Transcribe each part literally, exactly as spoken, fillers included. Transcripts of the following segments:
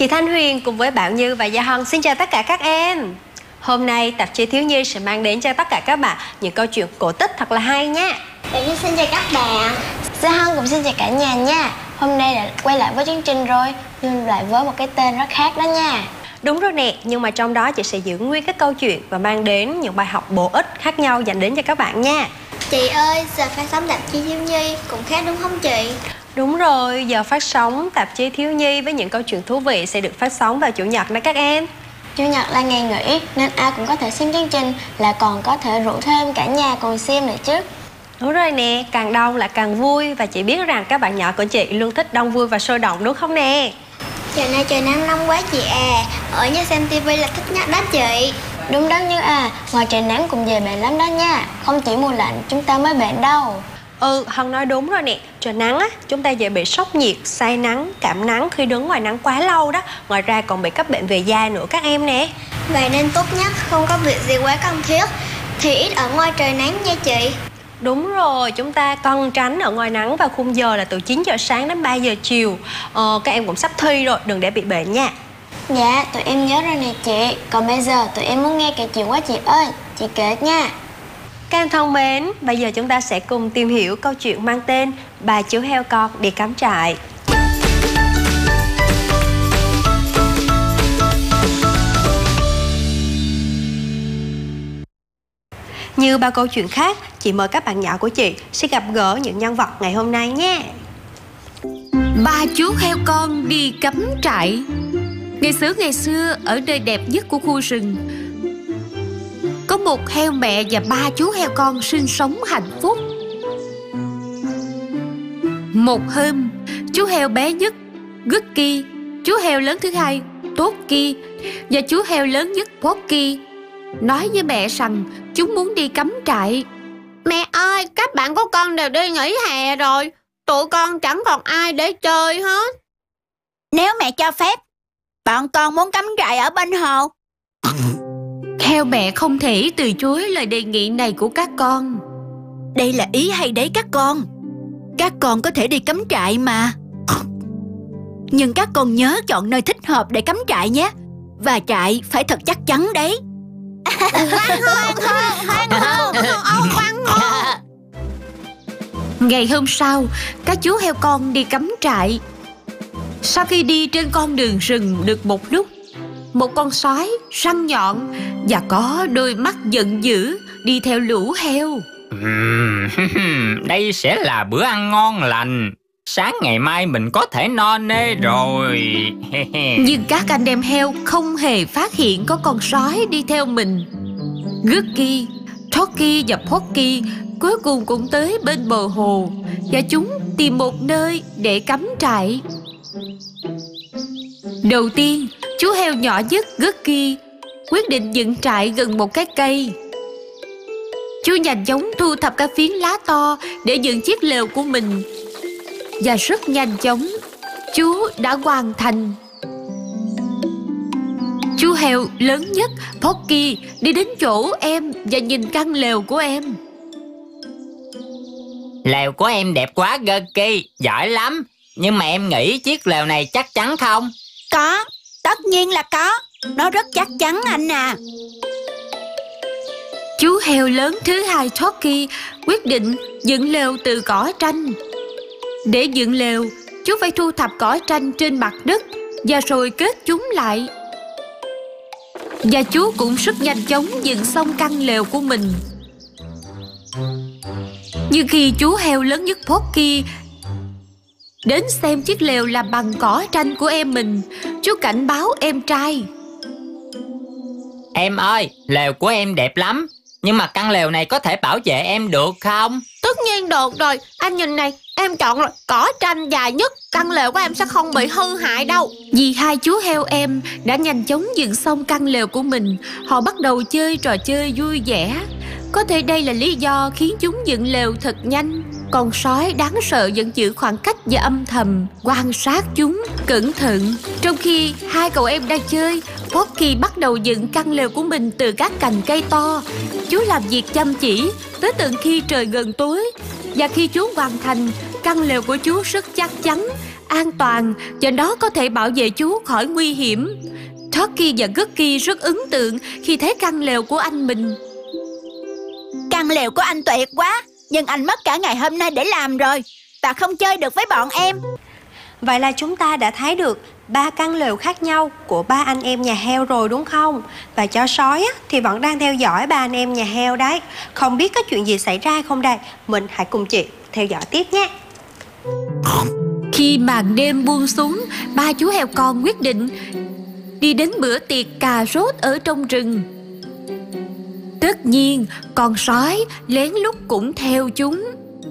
Chị Thanh Huyền cùng với Bảo Như và Gia Hân xin chào tất cả các em. Hôm nay tạp chí Thiếu Nhi sẽ mang đến cho tất cả các bạn những câu chuyện cổ tích thật là hay nha. Bảo Như xin chào các bạn. Gia Hân cũng xin chào cả nhà nha. Hôm nay đã quay lại với chương trình rồi, nhưng lại với một cái tên rất khác đó nha. Đúng rồi nè, nhưng mà trong đó chị sẽ giữ nguyên các câu chuyện và mang đến những bài học bổ ích khác nhau dành đến cho các bạn nha. Chị ơi, giờ phát sóng tạp chí Thiếu Nhi cũng khác đúng không chị? Đúng rồi, giờ phát sóng tạp chí Thiếu Nhi với những câu chuyện thú vị sẽ được phát sóng vào Chủ nhật đó các em. Chủ nhật là ngày nghỉ nên ai cũng có thể xem chương trình, là còn có thể rủ thêm cả nhà cùng xem nữa chứ. Đúng rồi nè, càng đông là càng vui. Và chị biết rằng các bạn nhỏ của chị luôn thích đông vui và sôi động đúng không nè? Trời nay trời nắng nóng quá chị à. Ở nhà xem tivi là thích nhất đó chị. Đúng đó Như à, ngoài trời nắng cũng dễ bệnh lắm đó nha. Không chỉ mùa lạnh chúng ta mới bệnh đâu. Ừ, Hân nói đúng rồi nè. Trời nắng á, chúng ta dễ bị sốc nhiệt, say nắng, cảm nắng khi đứng ngoài nắng quá lâu đó. Ngoài ra còn bị các bệnh về da nữa các em nè. Vậy nên tốt nhất không có việc gì quá cần thiết thì ít ở ngoài trời nắng nha chị. Đúng rồi, chúng ta cần tránh ở ngoài nắng vào khung giờ là từ chín giờ sáng đến ba giờ chiều. ờ, Các em cũng sắp thi rồi, đừng để bị bệnh nha. Dạ, tụi em nhớ rồi nè chị. Còn bây giờ tụi em muốn nghe kể chuyện quá chị ơi. Chị kể nha. Các em thân mến, bây giờ chúng ta sẽ cùng tìm hiểu câu chuyện mang tên Bà chú heo con đi cắm trại. Như bao câu chuyện khác, chị mời các bạn nhỏ của chị sẽ gặp gỡ những nhân vật ngày hôm nay nhé. Ba chú heo con đi cắm trại. Ngày xưa ngày xưa, ở nơi đẹp nhất của khu rừng, có một heo mẹ và ba chú heo con sinh sống hạnh phúc. Một hôm, chú heo bé nhất Gucky, chú heo lớn thứ hai Toki và chú heo lớn nhất Porky nói với mẹ rằng chúng muốn đi cắm trại. Mẹ ơi, các bạn của con đều đi nghỉ hè rồi, tụi con chẳng còn ai để chơi hết. Nếu mẹ cho phép, bọn con muốn cắm trại ở bên hồ. Heo mẹ không thể từ chối lời đề nghị này của các con. Đây là ý hay đấy các con. Các con có thể đi cắm trại mà. Nhưng các con nhớ chọn nơi thích hợp để cắm trại nhé. Và trại phải thật chắc chắn đấy. Khoan khoan khoan khoan khoan khoan khoan. Ngày hôm sau, các chú heo con đi cắm trại. Sau khi đi trên con đường rừng được một lúc, một con sói răng nhọn và có đôi mắt giận dữ đi theo lũ heo. Uhm, đây sẽ là bữa ăn ngon lành. Sáng ngày mai mình có thể no nê rồi. Nhưng các anh em heo không hề phát hiện có con sói đi theo mình. Gucky, Toki và Porky cuối cùng cũng tới bên bờ hồ, và chúng tìm một nơi để cắm trại. Đầu tiên, chú heo nhỏ nhất Gucky quyết định dựng trại gần một cái cây. Chú nhanh chóng thu thập các phiến lá to để dựng chiếc lều của mình. Và rất nhanh chóng, chú đã hoàn thành. Chú heo lớn nhất Porky đi đến chỗ em và nhìn căn lều của em. Lều của em đẹp quá Gucky, giỏi lắm. Nhưng mà em nghĩ chiếc lều này chắc chắn không? Có, tất nhiên là có. Nó rất chắc chắn anh à. Chú heo lớn thứ hai Toki quyết định dựng lều từ cỏ tranh. Để dựng lều, chú phải thu thập cỏ tranh trên mặt đất và rồi kết chúng lại. Và chú cũng rất nhanh chóng dựng xong căn lều của mình. Nhưng khi chú heo lớn nhất Porky đến xem chiếc lều làm bằng cỏ tranh của em mình, chú cảnh báo em trai. Em ơi, lều của em đẹp lắm. Nhưng mà căn lều này có thể bảo vệ em được không? Tất nhiên được rồi. Anh nhìn này, em chọn rồi, cỏ tranh dài nhất, căn lều của em sẽ không bị hư hại đâu. Vì hai chú heo em đã nhanh chóng dựng xong căn lều của mình, họ bắt đầu chơi trò chơi vui vẻ. Có thể đây là lý do khiến chúng dựng lều thật nhanh. Con sói đáng sợ vẫn giữ khoảng cách và âm thầm quan sát chúng cẩn thận. Trong khi hai cậu em đang chơi, Porky bắt đầu dựng căn lều của mình từ các cành cây to. Chú làm việc chăm chỉ tới tận khi trời gần tối. Và khi chú hoàn thành, căn lều của chú rất chắc chắn, an toàn và nó có thể bảo vệ chú khỏi nguy hiểm. Turkey và Gucky rất ấn tượng khi thấy căn lều của anh mình. Căn lều của anh tuyệt quá, nhưng anh mất cả ngày hôm nay để làm rồi và không chơi được với bọn em. Vậy là chúng ta đã thấy được ba căn lều khác nhau của ba anh em nhà heo rồi đúng không? Và chó sói á, thì vẫn đang theo dõi ba anh em nhà heo đấy. Không biết có chuyện gì xảy ra không đây? Mình hãy cùng chị theo dõi tiếp nhé. Khi màn đêm buông xuống, ba chú heo con quyết định đi đến bữa tiệc cà rốt ở trong rừng. Tất nhiên, con sói lén lút cũng theo chúng.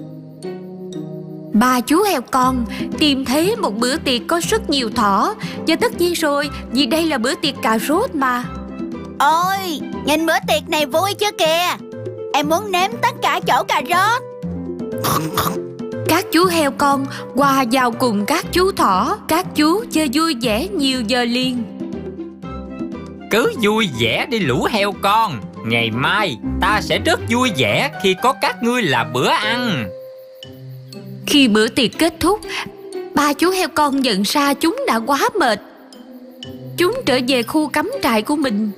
Ba chú heo con tìm thấy một bữa tiệc có rất nhiều thỏ. Và tất nhiên rồi, vì đây là bữa tiệc cà rốt mà. Ôi, nhìn bữa tiệc này vui chưa kìa. Em muốn nếm tất cả chỗ cà rốt. Các chú heo con hòa vào cùng các chú thỏ. Các chú chơi vui vẻ nhiều giờ liền. Cứ vui vẻ đi lũ heo con. Ngày mai ta sẽ rất vui vẻ khi có các ngươi là bữa ăn. Khi bữa tiệc kết thúc, ba chú heo con nhận ra chúng đã quá mệt. Chúng trở về khu cắm trại của mình.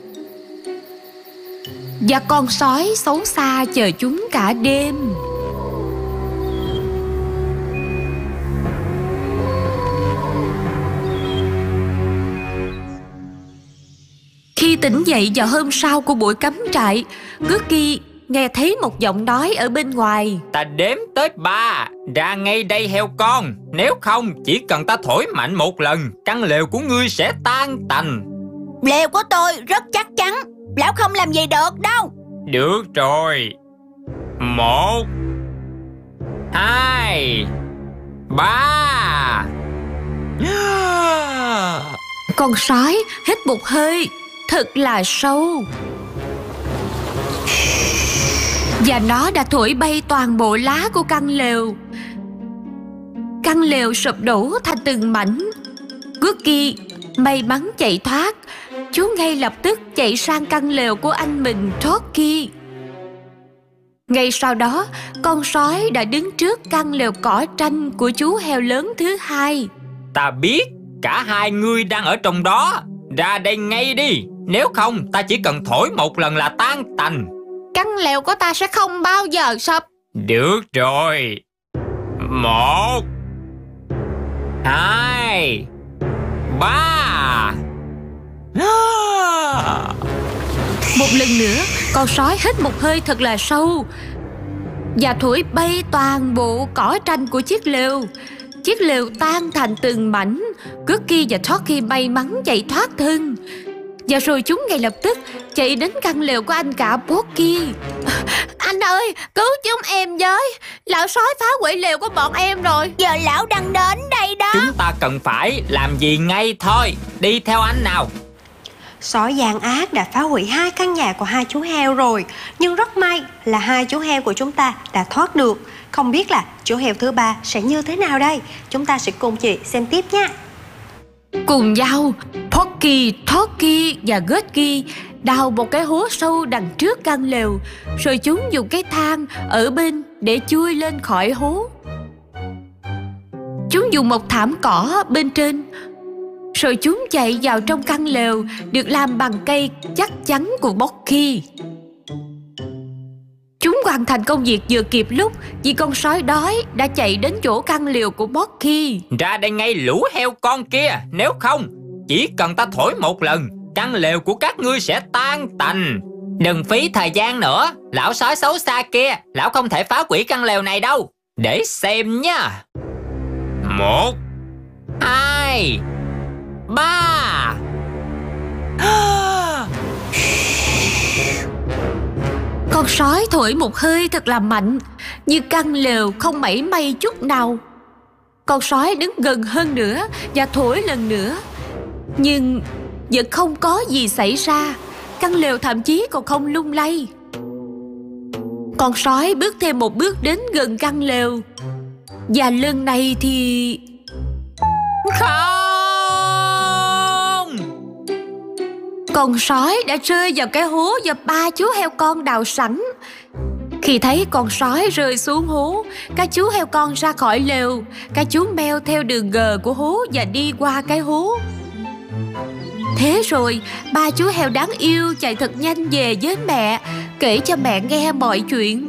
Và con sói xấu xa chờ chúng cả đêm. Khi tỉnh dậy vào hôm sau của buổi cắm trại, Gucky nghe thấy một giọng nói ở bên ngoài. Ta đếm tới ba, ra ngay đây heo con. Nếu không, chỉ cần ta thổi mạnh một lần, căn lều của ngươi sẽ tan tành. Lều của tôi rất chắc chắn, lão không làm gì được đâu. Được rồi. Một, hai, ba. Con sói hít một hơi thật là sâu, và nó đã thổi bay toàn bộ lá của căn lều. Căn lều sụp đổ thành từng mảnh. Gucky may mắn chạy thoát. Chú ngay lập tức chạy sang căn lều của anh mình Turkey. Ngay sau đó, con sói đã đứng trước căn lều cỏ tranh của chú heo lớn thứ hai. Ta biết cả hai ngươi đang ở trong đó. Ra đây ngay đi. Nếu không, ta chỉ cần thổi một lần là tan tành. Căn lều của ta sẽ không bao giờ sập. Được rồi. Một, hai, ba. Một lần nữa, con sói hít một hơi thật là sâu và thổi bay toàn bộ cỏ tranh của chiếc lều. Chiếc lều tan thành từng mảnh. Gucky và Turkey may mắn chạy thoát thân. Và rồi chúng ngay lập tức chạy đến căn lều của anh cả Porky. Anh ơi, cứu chúng em với. Lão sói phá hủy lều của bọn em rồi. Giờ lão đang đến đây đó. Chúng ta cần phải làm gì ngay thôi. Đi theo anh nào. Sói gian ác đã phá hủy hai căn nhà của hai chú heo rồi. Nhưng rất may là hai chú heo của chúng ta đã thoát được. Không biết là chú heo thứ ba sẽ như thế nào đây? Chúng ta sẽ cùng chị xem tiếp nha. Cùng nhau, Porky, Turkey và Gucky đào một cái hố sâu đằng trước căn lều. Rồi chúng dùng cái thang ở bên để chui lên khỏi hố. Chúng dùng một thảm cỏ bên trên. Rồi chúng chạy vào trong căn lều được làm bằng cây chắc chắn của Porky. Chúng hoàn thành công việc vừa kịp lúc, vì con sói đói đã chạy đến chỗ căn lều của Porky. Ra đây ngay lũ heo con kia. Nếu không, chỉ cần ta thổi một lần, căn lều của các ngươi sẽ tan tành. Đừng phí thời gian nữa. Lão sói xấu xa kia, lão không thể phá hủy căn lều này đâu. Để xem nha. Một, hai, ba. Con sói thổi một hơi thật là mạnh, như căn lều không mảy may chút nào. Con sói đứng gần hơn nữa và thổi lần nữa, nhưng vẫn không có gì xảy ra. Căn lều thậm chí còn không lung lay. Con sói bước thêm một bước đến gần căn lều, và lần này thì... Không! Con sói đã rơi vào cái hố do ba chú heo con đào sẵn. Khi thấy con sói rơi xuống hố, các chú heo con ra khỏi lều. Các chú meo theo đường gờ của hố và đi qua cái hố. Thế rồi, ba chú heo đáng yêu chạy thật nhanh về với mẹ, kể cho mẹ nghe mọi chuyện.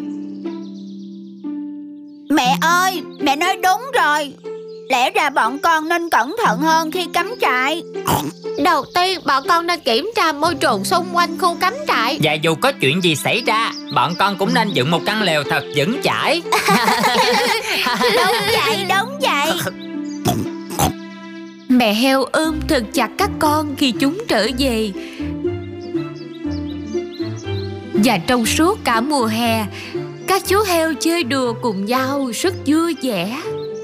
Mẹ ơi, mẹ nói đúng rồi. Lẽ ra bọn con nên cẩn thận hơn khi cắm trại. Đầu tiên bọn con nên kiểm tra môi trường xung quanh khu cắm trại. Và dù có chuyện gì xảy ra, bọn con cũng nên dựng một căn lều thật vững chãi. Đúng vậy, đúng vậy. Mẹ heo ôm thật chặt các con khi chúng trở về. Và trong suốt cả mùa hè, các chú heo chơi đùa cùng nhau rất vui vẻ.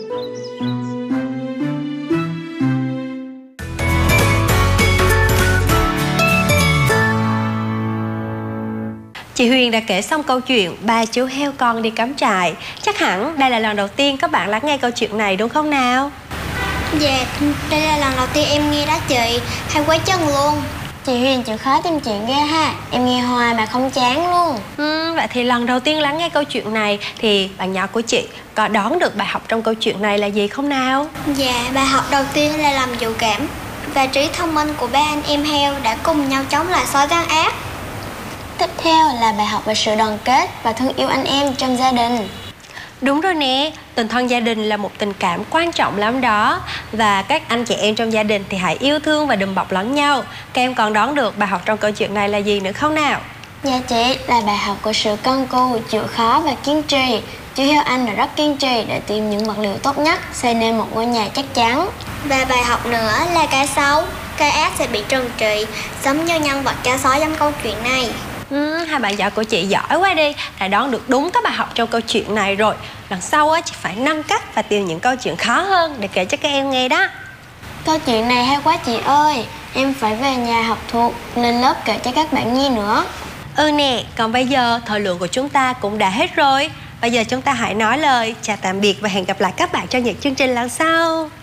Chị Huyền đã kể xong câu chuyện ba chú heo con đi cắm trại. Chắc hẳn đây là lần đầu tiên các bạn lắng nghe câu chuyện này đúng không nào? Dạ, đây là lần đầu tiên em nghe đó chị. Hay quá chừng luôn. Chị Huyền chịu khó tìm chuyện ghê ha. Em nghe hoài mà không chán luôn. Ừ, vậy thì lần đầu tiên lắng nghe câu chuyện này thì bạn nhỏ của chị có đoán được bài học trong câu chuyện này là gì không nào? Dạ, bài học đầu tiên là lòng dũng cảm và trí thông minh của ba anh em heo đã cùng nhau chống lại sói gian ác. Tiếp theo là bài học về sự đoàn kết và thương yêu anh em trong gia đình. Đúng rồi nè, tình thân gia đình là một tình cảm quan trọng lắm đó. Và các anh chị em trong gia đình thì hãy yêu thương và đùm bọc lẫn nhau. Các em còn đoán được bài học trong câu chuyện này là gì nữa không nào? Dạ chị, là bài học của sự cân cù, chịu khó và kiên trì. Chú heo Anh đã rất kiên trì để tìm những vật liệu tốt nhất, xây nên một ngôi nhà chắc chắn. Và bài học nữa là cái xấu, cái ác sẽ bị trừng trị, giống như nhân vật cha sói trong câu chuyện này. Ừ, hai bạn nhỏ của chị giỏi quá đi, đã đoán được đúng các bài học trong câu chuyện này rồi. Lần sau á, chị phải nâng cấp và tìm những câu chuyện khó hơn để kể cho các em nghe đó. Câu chuyện này hay quá chị ơi. Em phải về nhà học thuộc, lên lớp kể cho các bạn nghe nữa. Ừ nè, còn bây giờ thời lượng của chúng ta cũng đã hết rồi. Bây giờ chúng ta hãy nói lời chào tạm biệt và hẹn gặp lại các bạn trong những chương trình lần sau.